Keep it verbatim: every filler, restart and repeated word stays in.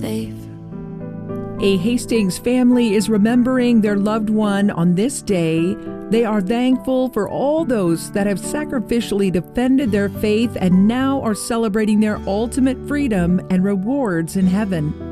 They've A Hastings family is remembering their loved one on this day. They are thankful for all those that have sacrificially defended their faith and now are celebrating their ultimate freedom and rewards in heaven.